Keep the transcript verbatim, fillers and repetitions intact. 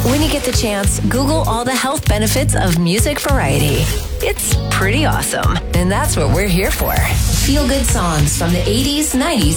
When you get the chance, Google all the health benefits of music variety. It's pretty awesome, and that's what we're here for. Feel good songs from the eighties, nineties,